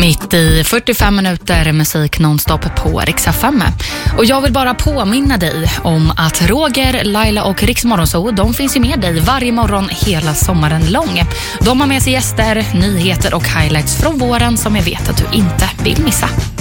Mitt i 45 minuter musik nonstop på Rix FM. Och jag vill bara påminna dig om att Roger, Laila och Rix Morgonzoo, de finns ju med dig varje morgon hela sommaren lång. De har med sig gäster, nyheter och highlights från våren som jag vet att du inte vill missa.